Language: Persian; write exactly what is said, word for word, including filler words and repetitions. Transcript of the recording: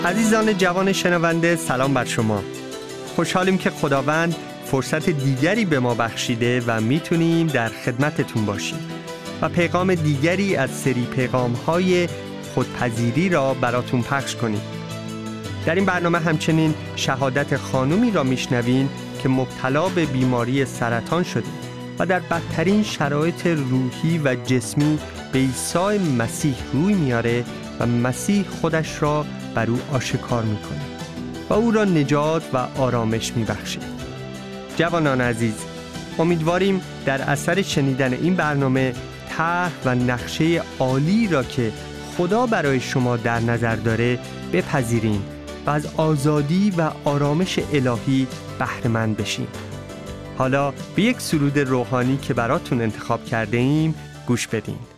عزیزان جوان شنونده، سلام بر شما. خوشحالیم که خداوند فرصت دیگری به ما بخشیده و میتونیم در خدمتتون باشیم و پیغام دیگری از سری پیغام‌های خودپذیری را براتون پخش کنیم. در این برنامه همچنین شهادت خانومی را میشنوین که مبتلا به بیماری سرطان شده و در بدترین شرایط روحی و جسمی به عیسی مسیح روی میاره و مسیح خودش را بر او آشکار میکنه و او را نجات و آرامش میبخشه. جوانان عزیز، امیدواریم در اثر شنیدن این برنامه طرح و نقشه عالی را که خدا برای شما در نظر داره بپذیرین و از آزادی و آرامش الهی بهره مند بشین. حالا به یک سرود روحانی که براتون انتخاب کرده ایم گوش بدین.